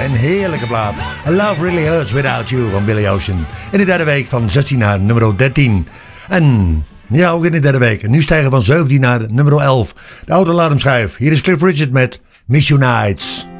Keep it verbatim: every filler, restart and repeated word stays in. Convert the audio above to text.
een heerlijke plaat. Love Really Hurts Without You van Billy Ocean. In de derde week van zestien naar nummer dertien. En ja, ook in de derde week. Nu stijgen van zeventien naar nummer elf. De oude alarmschijf. Hier is Cliff Richard met Miss You Nights.